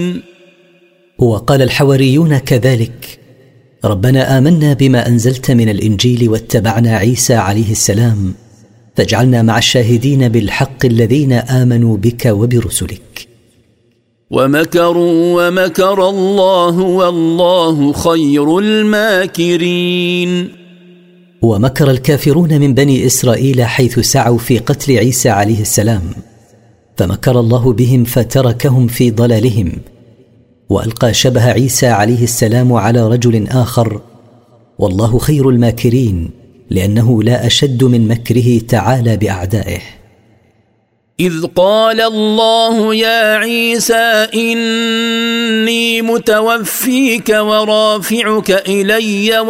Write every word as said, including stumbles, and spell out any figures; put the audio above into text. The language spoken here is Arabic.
وقال الحواريون كذلك: ربنا آمنا بما أنزلت من الإنجيل واتبعنا عيسى عليه السلام فاجعلنا مع الشاهدين بالحق الذين آمنوا بك وبرسلك. ومكروا ومكر الله والله خير الماكرين. ومكر الكافرون من بني إسرائيل حيث سعوا في قتل عيسى عليه السلام، فمكر الله بهم فتركهم في ضلالهم، وألقى شبه عيسى عليه السلام على رجل آخر، والله خير الماكرين لأنه لا أشد من مكره تعالى بأعدائه. إذ قال الله يا عيسى إني متوفيك ورافعك إلي